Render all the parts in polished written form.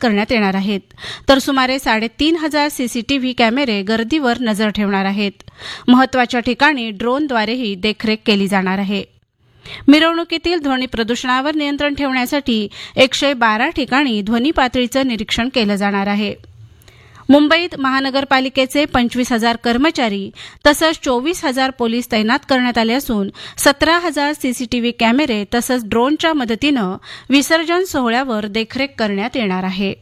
करण्यात येणार आहेत, तर सुमारे 3,500 सीसीटीव्ही कॅमेरे गर्दीवर नजर ठेवणार आहेत. महत्वाच्या ठिकाणी ड्रोनद्वारेही देखरेख केली जाणार आहे. मिरवणुकीतील ध्वनी प्रदूषणावर नियंत्रण ठेवण्यासाठी 112 ठिकाणी ध्वनी पातळीचं निरीक्षण केलं जाणार आहे. मुंबईत महानगरपालिकेचे 25,000 कर्मचारी तसंच 24,000 पोलीस तैनात करण्यात आले असून 17,000 सीसीटीव्ही कॅमेरे तसंच ड्रोनच्या मदतीनं विसर्जन सोहळ्यावर देखरेख करण्यात येणार आहे.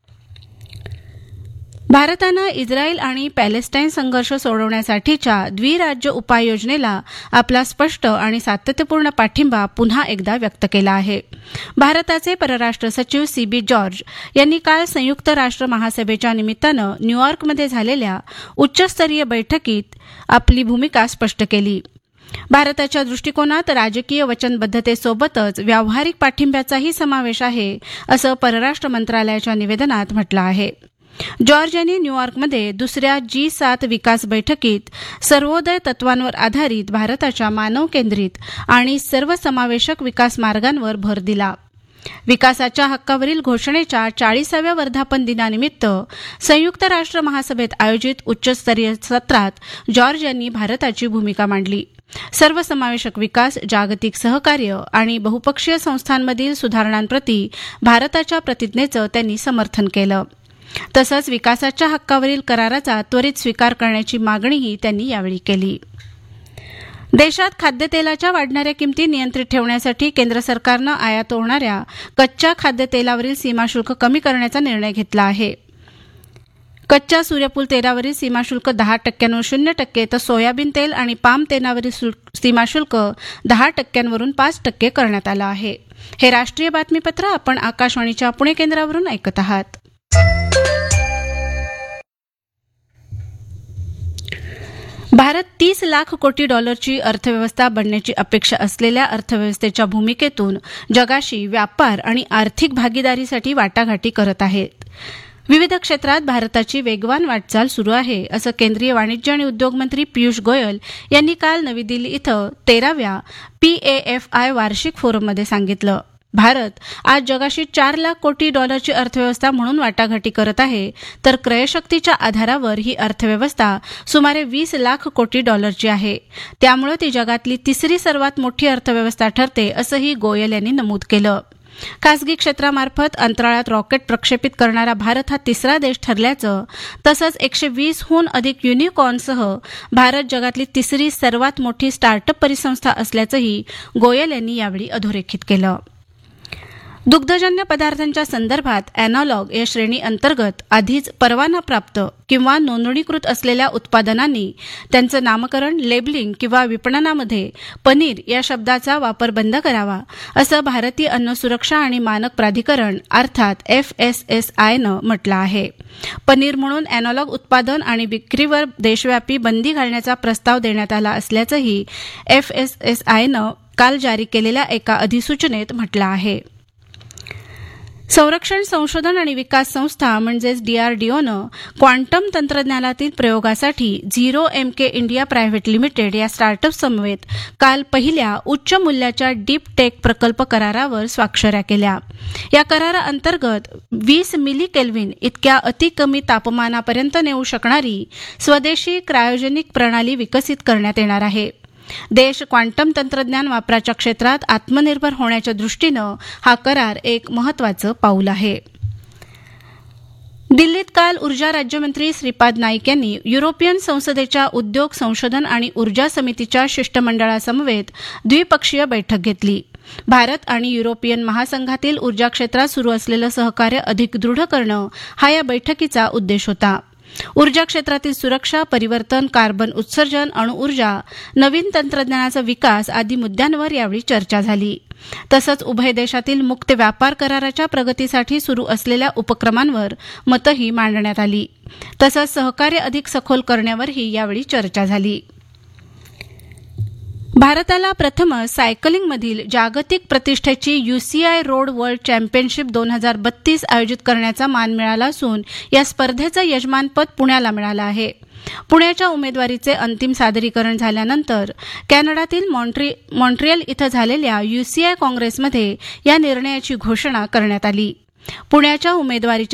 भारतानं इस्रायल आणि पॅलेस्टाईन संघर्ष सोडवण्यासाठीच्या द्विराज्य उपाययोजनेला आपला स्पष्ट आणि सातत्यपूर्ण पाठिंबा पुन्हा एकदा व्यक्त केला आहे. भारताचे परराष्ट्र सचिव CB जॉर्ज यांनी काल संयुक्त राष्ट्र महासभेच्या निमित्तानं न्यूयॉर्कमध्ये झालेल्या उच्चस्तरीय बैठकीत आपली भूमिका स्पष्ट केली. भारताच्या दृष्टिकोनात राजकीय वचनबद्धतेसोबतच व्यावहारिक पाठिंब्याचाही समावेश आहे, असं परराष्ट्र मंत्रालयाच्या निवेदनात म्हटलं आहे. जॉर्ज यांनी न्यूयॉर्कमध्ये दुसऱ्या G7 विकास बैठकीत सर्वोदय तत्वांवर आधारित भारताच्या मानव केंद्रित आणि सर्वसमावेशक विकास मार्गांवर भर दिला. विकासाच्या हक्कावरील घोषणेच्या 40व्या वर्धापन दिनानिमित्त संयुक्त राष्ट्र महासभेत आयोजित उच्चस्तरीय सत्रात जॉर्ज यांनी भारताची भूमिका मांडली. सर्वसमावेशक विकास, जागतिक सहकार्य आणि बहुपक्षीय संस्थांमधील सुधारणांप्रती भारताच्या प्रतिज्ञेचं त्यांनी समर्थन केलं. तसंच विकासाच्या हक्कावरील कराराचा त्वरित स्वीकार करण्याची मागणीही त्यांनी यावेळी केली. देशात खाद्यतेलाच्या वाढणाऱ्या किमती नियंत्रित ठेवण्यासाठी केंद्र सरकारनं आयात होणाऱ्या कच्च्या खाद्यतेलावरील सीमाशुल्क कमी करण्याचा निर्णय घेतला आहे. कच्च्या सूर्यफूल तेलावरील सीमाशुल्क 10%वरून 0%, तर सोयाबीन तेल आणि पाम तेलावरील सीमाशुल्क 10%वरून 5% करण्यात आलं आहे. हे राष्ट्रीय बातमीपत्र आपण आकाशवाणीच्या पुणे केंद्रावरून ऐकत आहात. भारत 30 लाख कोटी डॉलरची अर्थव्यवस्था बनण्याची अपेक्षा असलेल्या अर्थव्यवस्थेच्या भूमिकेतून जगाशी व्यापार आणि आर्थिक भागीदारीसाठी वाटाघाटी करत आहेत. विविध क्षेत्रात भारताची वेगवान वाटचाल सुरू आहे, असं केंद्रीय वाणिज्य आणि उद्योग मंत्री पियुष गोयल यांनी काल नवी दिल्ली इथं 13व्या PAFI वार्षिक फोरममध्ये सांगितलं. भारत आज जगाशी 4 लाख कोटी डॉलरची अर्थव्यवस्था म्हणून वाटाघाटी करत आहे, तर क्रयशक्तीच्या आधारावर ही अर्थव्यवस्था सुमारे 20 लाख कोटी डॉलरची आहे. त्यामुळे ती जगातली तिसरी सर्वात मोठी अर्थव्यवस्था ठरते, असंही गोयल यांनी नमूद केलं. खासगी क्षेत्रामार्फत अंतराळात रॉकेट प्रक्षेपित करणारा भारत हा तिसरा देश ठरल्याचं, तसंच 120हून अधिक युनिकॉर्नसह भारत जगातली तिसरी सर्वात मोठी स्टार्टअप परिसंस्था असल्याचंही गोयल यांनी यावेळी अधोरेखित केलं. दुग्धजन्य पदार्थांच्या संदर्भात अॅनालॉग या श्रेणी अंतर्गत आधीच परवानाप्राप्त किंवा नोंदणीकृत असलेल्या उत्पादनांनी त्यांचं नामकरण, लेबलिंग किंवा विपणनामध्ये पनीर या शब्दाचा वापर बंद करावा, असं भारतीय अन्न सुरक्षा आणि मानक प्राधिकरण अर्थात FSSAIनं म्हटलं आहे. पनीर म्हणून अॅनालॉग उत्पादन आणि विक्रीवर देशव्यापी बंदी घालण्याचा प्रस्ताव देण्यात आला असल्याचंही FSSAIनं काल जारी केलेल्या एका अधिसूचनेत म्हटलं आहे. संरक्षण संशोधन आणि विकास संस्था म्हणजेच DRDOनं क्वांटम तंत्रज्ञानातील प्रयोगासाठी ZeroMK इंडिया प्रायव्हेट लिमिटेड या स्टार्टअप समवेत काल पहिल्या उच्च मूल्याच्या डीप टेक प्रकल्प करारावर स्वाक्षऱ्या केल्या. या कराराअंतर्गत 20 मिली केल्व्हिन इतक्या अतिकमी तापमानापर्यंत नेऊ शकणारी स्वदेशी क्रायोजेनिक प्रणाली विकसित करण्यात येणार आहे. देश क्वांटम तंत्रज्ञान वापराच्या क्षेत्रात आत्मनिर्भर होण्याच्या दृष्टीनं हा करार एक महत्त्वाचं पाऊल आहे. दिल्लीत काल ऊर्जा राज्यमंत्री श्रीपाद नाईक यांनी युरोपियन संसदेच्या उद्योग, संशोधन आणि ऊर्जा समितीच्या शिष्टमंडळासमवेत द्विपक्षीय बैठक घेतली. भारत आणि युरोपियन महासंघातील ऊर्जा क्षेत्रात सुरू असलेलं सहकार्य अधिक दृढ करणं हा या बैठकीचा उद्देश होता. ऊर्जा क्षेत्रातील सुरक्षा, परिवर्तन, कार्बन उत्सर्जन, अणुऊर्जा, नवीन तंत्रज्ञानाचा विकास आदी मुद्द्यांवर यावेळी चर्चा झाली. तसंच उभय देशातील मुक्त व्यापार कराराच्या प्रगतीसाठी सुरू असलेल्या उपक्रमांवर मतंही मांडण्यात आली. तसंच सहकार्य अधिक सखोल करण्यावरही यावेळी चर्चा झाली. भारताला प्रथमच सायकलिंगमधील जागतिक प्रतिष्ठेची UCI रोड वर्ल्ड चॅम्पियनशिप 2032 आयोजित करण्याचा मान मिळाला असून या स्पर्धेचं यजमानपद पुण्याला मिळालं आहे. पुण्याच्या उमेदवारीचे अंतिम सादरीकरण झाल्यानंतर कॅनडातील मॉन्ट्रियल इथं झालेल्या UCI काँग्रेसमध्ये या निर्णयाची घोषणा करण्यात आली. पुण्याच्या उमेदवारीच्या